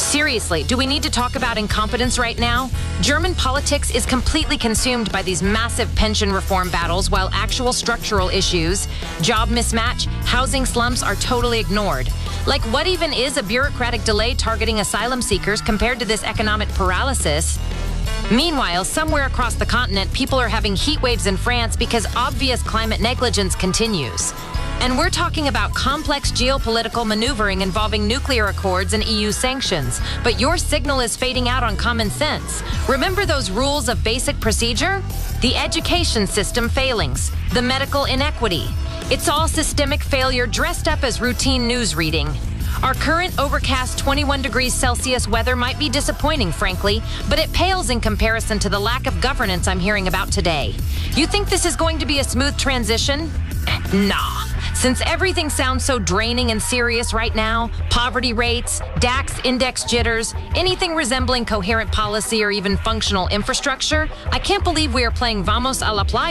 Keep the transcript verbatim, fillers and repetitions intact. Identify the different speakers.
Speaker 1: Seriously, do we need to talk about incompetence right now? German politics is completely consumed by these massive pension reform battles, while actual structural issues, job mismatch, housing slumps are totally ignored. Like, what even is a bureaucratic delay targeting asylum seekers compared to this economic paralysis? Meanwhile, somewhere across the continent, people are having heat waves in France because obvious climate negligence continues. And we're talking about complex geopolitical maneuvering involving nuclear accords and E U sanctions. But your signal is fading out on common sense. Remember those rules of basic procedure? The education system failings, the medical inequity. It's all systemic failure dressed up as routine news reading. Our current overcast twenty-one degrees Celsius weather might be disappointing, frankly, but it pales in comparison to the lack of governance I'm hearing about today. You think this is going to be a smooth transition? Nah. Since everything sounds so draining and serious right now, poverty rates, DAX index jitters, anything resembling coherent policy or even functional infrastructure, I can't believe we are playing Vamos a la Playa